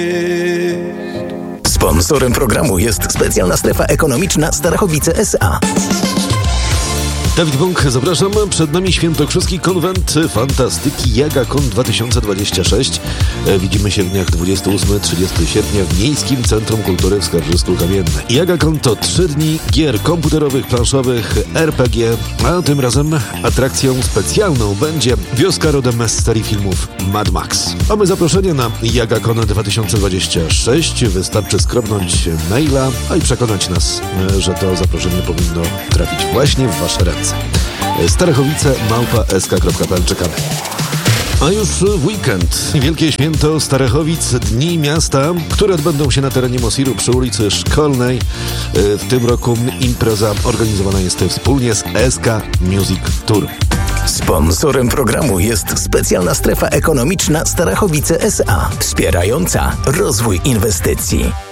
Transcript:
Sponsorem programu jest specjalna strefa ekonomiczna Starachowice S.A. Dawid Bąk, zapraszam. Przed nami Świętokrzyski Konwent Fantastyki Jagakon 2026. Widzimy się w dniach 28-30 sierpnia w Miejskim Centrum Kultury w Skarżysku-Kamiennej. Jagakon to 3 dni gier komputerowych, planszowych, RPG, a tym razem atrakcją specjalną będzie wioska rodem z serii filmów Mad Max. Mamy zaproszenie na Jagakon 2026. Wystarczy skrobnąć maila, a i przekonać nas, że to zaproszenie powinno trafić właśnie w wasze ręce. Starachowice@sk.pl. Czekamy. A już w weekend wielkie święto Starachowic, Dni Miasta, które odbędą się na terenie Mosiru przy ulicy Szkolnej. W tym roku impreza organizowana jest wspólnie z SK Music Tour. Sponsorem programu jest specjalna strefa ekonomiczna Starachowice S.A. wspierająca rozwój inwestycji.